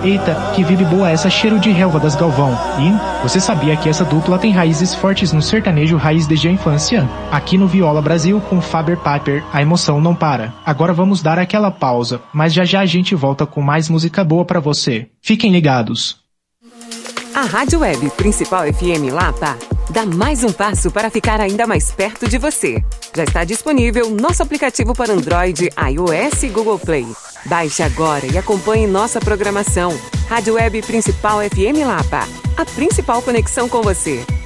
Eita, que vibe boa essa, cheiro de relva das Galvão. E você sabia que essa dupla tem raízes fortes no sertanejo raiz desde a infância? Aqui no Viola Brasil, com Faber Piper, a emoção não para. Agora vamos dar aquela pausa, mas já já a gente volta com mais música boa pra você. Fiquem ligados. A Rádio Web Principal FM Lapa dá mais um passo para ficar ainda mais perto de você. Já está disponível nosso aplicativo para Android, iOS e Google Play. Baixe agora e acompanhe nossa programação. Rádio Web Principal FM Lapa, a principal conexão com você.